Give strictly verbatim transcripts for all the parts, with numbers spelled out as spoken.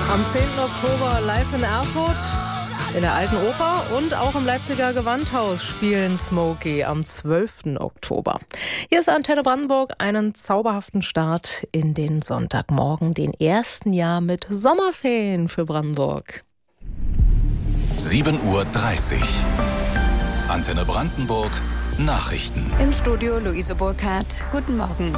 Am zehnten Oktober live in Erfurt, in der Alten Oper und auch im Leipziger Gewandhaus spielen Smokey am zwölften Oktober. Hier ist Antenne Brandenburg, einen zauberhaften Start in den Sonntagmorgen, den ersten Jahr mit Sommerferien für Brandenburg. sieben Uhr dreißig. Antenne Brandenburg, Nachrichten. Im Studio Luise Burkhardt. Guten Morgen.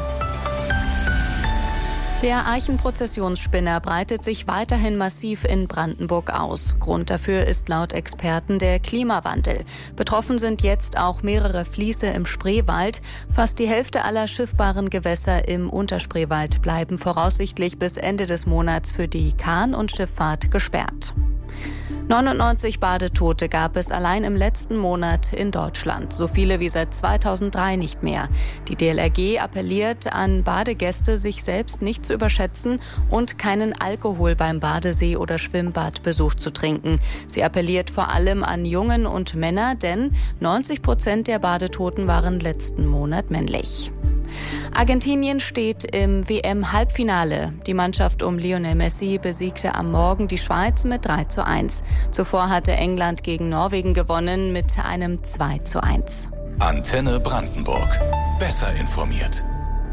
Der Eichenprozessionsspinner breitet sich weiterhin massiv in Brandenburg aus. Grund dafür ist laut Experten der Klimawandel. Betroffen sind jetzt auch mehrere Fließe im Spreewald. Fast die Hälfte aller schiffbaren Gewässer im Unterspreewald bleiben voraussichtlich bis Ende des Monats für die Kahn- und Schifffahrt gesperrt. neunundneunzig Badetote gab es allein im letzten Monat in Deutschland. So viele wie seit zweitausenddrei nicht mehr. Die D L R G appelliert an Badegäste, sich selbst nicht zu überschätzen und keinen Alkohol beim Badesee- oder Schwimmbadbesuch zu trinken. Sie appelliert vor allem an Jungen und Männer, denn neunzig Prozent der Badetoten waren letzten Monat männlich. Argentinien steht im W M-Halbfinale. Die Mannschaft um Lionel Messi besiegte am Morgen die Schweiz mit drei zu eins. Zuvor hatte England gegen Norwegen gewonnen mit einem zwei zu eins. Antenne Brandenburg. Besser informiert.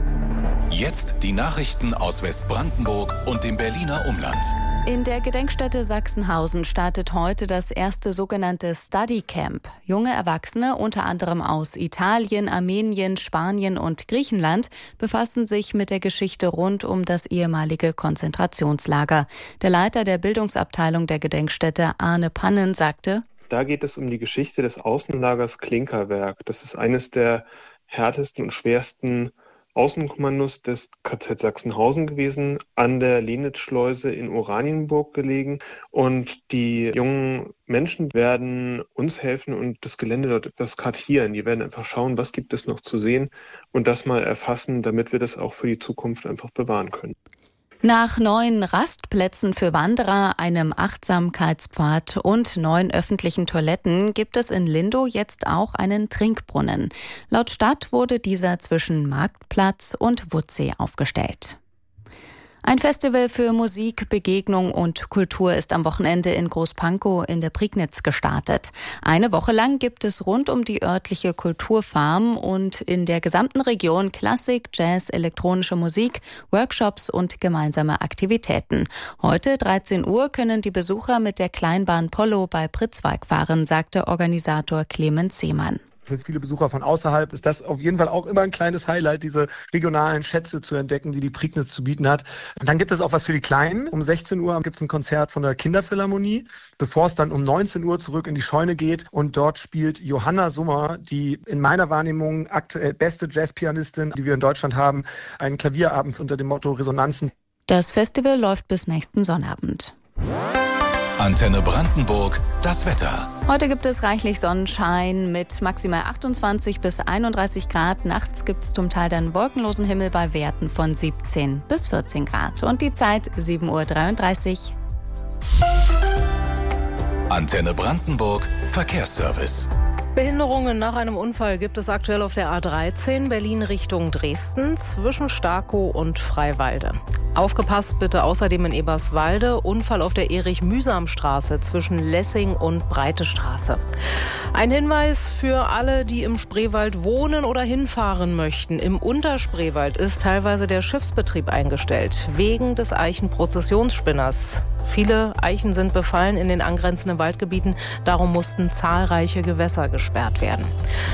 Jetzt die Nachrichten aus Westbrandenburg und dem Berliner Umland. In der Gedenkstätte Sachsenhausen startet heute das erste sogenannte Study Camp. Junge Erwachsene, unter anderem aus Italien, Armenien, Spanien und Griechenland, befassen sich mit der Geschichte rund um das ehemalige Konzentrationslager. Der Leiter der Bildungsabteilung der Gedenkstätte, Arne Pannen, sagte: Da geht es um die Geschichte des Außenlagers Klinkerwerk. Das ist eines der härtesten und schwersten Außenkommandos des K Z Sachsenhausen gewesen, an der Lenitzschleuse in Oranienburg gelegen. Und die jungen Menschen werden uns helfen und das Gelände dort etwas kartieren. Die werden einfach schauen, was gibt es noch zu sehen und das mal erfassen, damit wir das auch für die Zukunft einfach bewahren können. Nach neuen Rastplätzen für Wanderer, einem Achtsamkeitspfad und neuen öffentlichen Toiletten gibt es in Lindow jetzt auch einen Trinkbrunnen. Laut Stadt wurde dieser zwischen Marktplatz und Wuttsee aufgestellt. Ein Festival für Musik, Begegnung und Kultur ist am Wochenende in Großpankow in der Prignitz gestartet. Eine Woche lang gibt es rund um die örtliche Kulturfarm und in der gesamten Region Klassik, Jazz, elektronische Musik, Workshops und gemeinsame Aktivitäten. Heute dreizehn Uhr können die Besucher mit der Kleinbahn Polo bei Pritzwalk fahren, sagte Organisator Clemens Seemann. Für viele Besucher von außerhalb ist das auf jeden Fall auch immer ein kleines Highlight, diese regionalen Schätze zu entdecken, die die Prignitz zu bieten hat. Und dann gibt es auch was für die Kleinen. Um sechzehn Uhr gibt es ein Konzert von der Kinderphilharmonie, bevor es dann um neunzehn Uhr zurück in die Scheune geht. Und dort spielt Johanna Summer, die in meiner Wahrnehmung aktuell beste Jazzpianistin, die wir in Deutschland haben, einen Klavierabend unter dem Motto Resonanzen. Das Festival läuft bis nächsten Sonnabend. Antenne Brandenburg, das Wetter. Heute gibt es reichlich Sonnenschein mit maximal achtundzwanzig bis einunddreißig Grad. Nachts gibt es zum Teil dann wolkenlosen Himmel bei Werten von siebzehn bis vierzehn Grad. Und die Zeit sieben Uhr dreiunddreißig. Antenne Brandenburg, Verkehrsservice. Behinderungen nach einem Unfall gibt es aktuell auf der A dreizehn Berlin Richtung Dresden zwischen Starkow und Freiwalde. Aufgepasst bitte außerdem in Eberswalde, Unfall auf der Erich-Mühsam-Straße zwischen Lessing und Breite Straße. Ein Hinweis für alle, die im Spreewald wohnen oder hinfahren möchten. Im Unterspreewald ist teilweise der Schiffsbetrieb eingestellt, wegen des Eichenprozessionsspinners. Viele Eichen sind befallen in den angrenzenden Waldgebieten, darum mussten zahlreiche Gewässer gesperrt werden.